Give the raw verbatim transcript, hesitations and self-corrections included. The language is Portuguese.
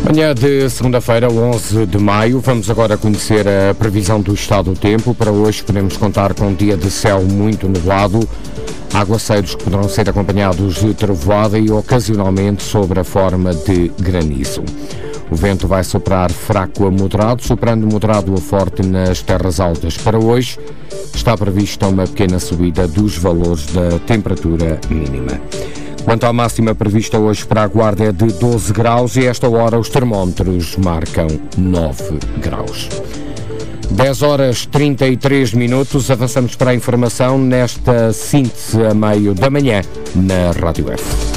Manhã de segunda-feira, onze de maio, vamos agora conhecer a previsão do estado do tempo. Para hoje podemos contar com um dia de céu muito nublado, aguaceiros que poderão ser acompanhados de trovoada e ocasionalmente sob a forma de granizo. O vento vai soprar fraco a moderado, soprando moderado a forte nas terras altas. Para hoje está prevista uma pequena subida dos valores da temperatura mínima. Quanto à máxima prevista hoje para a Guarda é de doze graus e a esta hora os termómetros marcam nove graus. dez horas trinta e três minutos, avançamos para a informação nesta síntese a meio da manhã na Rádio F.